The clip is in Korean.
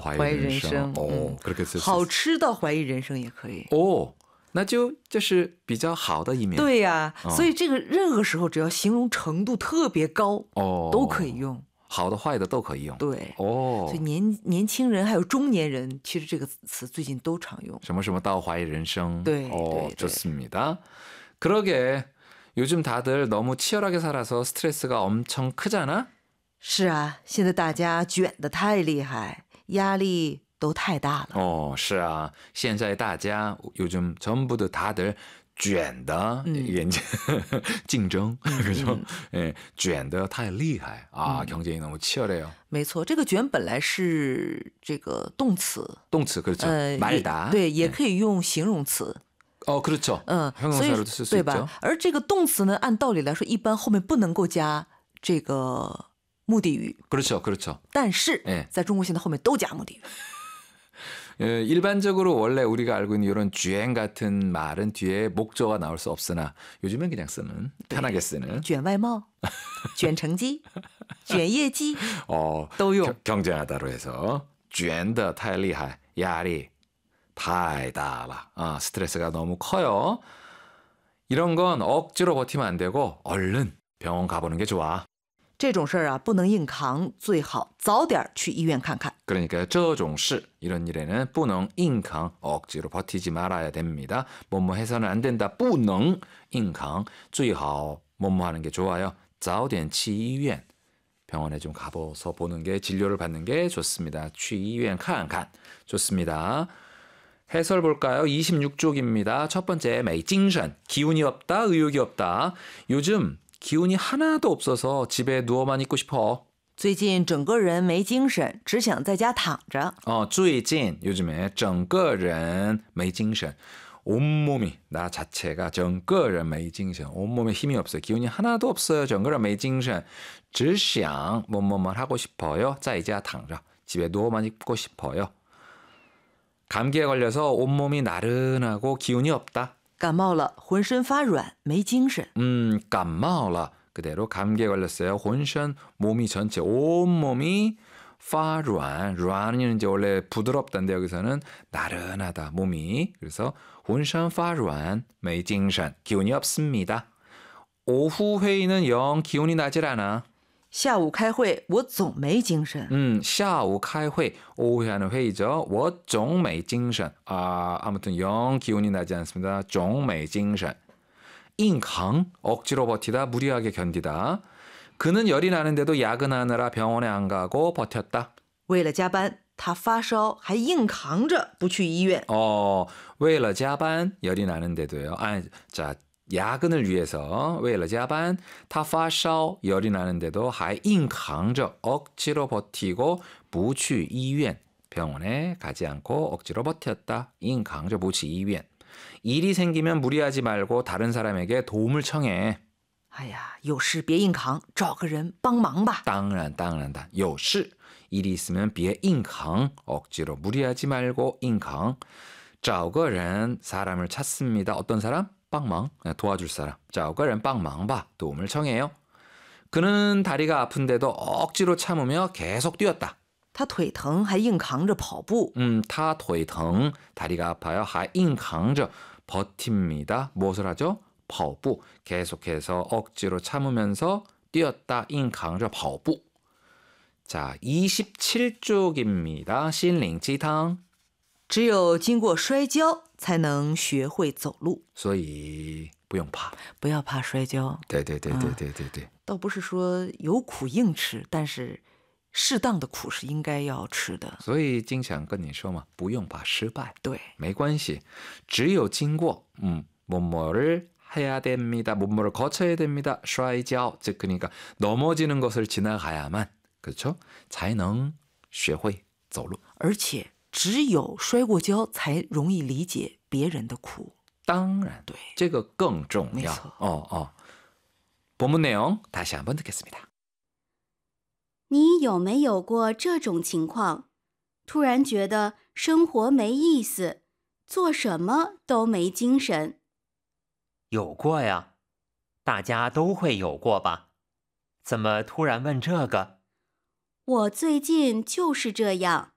怀疑人生 그렇게 쓸 수 好 있어요. 吃的怀疑人生也可以。 那就是比较好的一面。 对呀，所以这个任何时候只要形容程度特别高，都可以用。 好的坏的都可以用。 对，所以年轻人还有中年人，其实这个词最近都常用。 什么什么到怀疑人生。 对， 좋습니다. 그러게 요즘 다들 너무 치열하게 살아서 스트레스가 엄청 크잖아. 是啊，现在大家卷得太厉害，压力都太大了。 是啊，现在大家요즘 전부 다들 卷的 竞争 그죠? 卷得太厉害啊， 경쟁이 너무 치열해요. 没错，这个卷本来是这个动词， 그렇죠. 말다. 对，也可以用形容词。 그렇죠. 형용사로도 쓸 수 对吧？ 있죠. 而这个动词呢，按道理来说，一般后面不能够加这个目的语。 그렇죠. 但是在中国现在后面都加目的语。 일반적으로 원래 우리가 알고 있는 이런 주행 같은 말은 뒤에 목조가 나올 수 없으나 요즘은 그냥 쓰는, 편하게 쓰는 卷外贸, 卷成绩, 卷业绩, 都用. 경쟁하다로 해서 卷得太厉害, 야리, 太大了. 스트레스가 너무 커요. 이런 건 억지로 버티면 안 되고 얼른 병원 가보는 게 좋아. 这种事儿啊，不能硬扛，最好早点去医院看看。 그러니까 这种事 이런 일에는 不能硬扛 억지로 버티지 말아야 됩니다. 뭐뭐 해서는 안 된다. 不能硬扛 最好뭐뭐 하는 게 좋아요. 早点去医院 병원에 좀 가봐서 보는 게 진료를 받는 게 좋습니다. 去医院看看 좋습니다. 해설 볼까요? 26쪽입니다. 첫 번째, 没精神 기운이 없다, 의욕이 없다. 요즘 기운이 하나도 없어서 집에 누워만 있고 싶어. 最近整个人没精神，只想在家躺着。 最近 요즘에 整个人没精神. 온몸이 나 자체가 整个人没精神. 온몸에 힘이 없어요. 기운이 하나도 없어요. 整个人没精神. 只想 뭐뭐만 하고 싶어요. 在家躺着. 집에 누워만 있고 싶어요. 감기에 걸려서 온몸이 나른하고 기운이 없다. 感冒了，浑身发软，没精神。 感冒了. 그대로 감기에 걸렸어요. 浑身 몸이 전체 온몸이 发软. 软은 이제 원래 부드럽다인데 여기서는 나른하다 몸이. 그래서 浑身发软, 没精神, 기운이 없습니다. 오후 회의는 영 기운이 나질 않아. 下午开会我总没精神。 下午开会 오후에 하는 회의죠. 我总没精神. 아무튼 영 기운이 나지 않습니다. 总没精神.硬扛 억지로 버티다, 무리하게 견디다. 그는 열이 나는데도 야근하느라 병원에 안 가고 버텼다. 为了加班，他发烧还硬扛着不去医院。 为了加班 열이 나는데도요. 자, 야근을 위해서 为了加班 他发烧 열이 나는데도 还硬扛着 억지로 버티고 不去医院 병원에 가지 않고 억지로 버텼다. 硬扛着不去医院. 일이 생기면 무리하지 말고 다른 사람에게 도움을 청해. 哎呀，有事别硬扛，找个人帮忙吧。 当然有事 일이 있으면 别硬扛 억지로 무리하지 말고 硬扛 找个人 사람을 찾습니다. 어떤 사람? 帮忙 도와줄 사람. 找个人帮忙吧 도움을 청해요. 그는 다리가 아픈데도 억지로 참으며 계속 뛰었다. 他腿疼还硬扛着跑步。 他腿疼 다리가 아파요. 还硬扛着 버팁니다. 무엇을 하죠? 跑步 계속해서 억지로 참으면서 뛰었다. 硬扛着跑步. 자, 27쪽입니다. 心灵鸡汤. 只有经过摔跤才能学会走路。 所以不用怕， 不要怕摔跤。 对， 倒不是说有苦硬吃，但是适当的苦是应该要吃的。 所以经常跟你说嘛，不用怕失败。 对， 没关系，只有经过뭐뭐를 해야 됩니다. 뭐뭐를 거쳐야 됩니다. 摔跤, 즉 그러니까 넘어지는 것을 지나가야만, 그렇죠? 才能学会走路。 而且只有摔过跤才容易理解别人的苦。 当然， 对， 这个更重要。 没错。 본문 내용 다시 한번 듣겠습니다. 你有没有过这种情况？突然觉得生活没意思，做什么都没精神。 有过呀，大家都会有过吧？怎么突然问这个？ 我最近就是这样。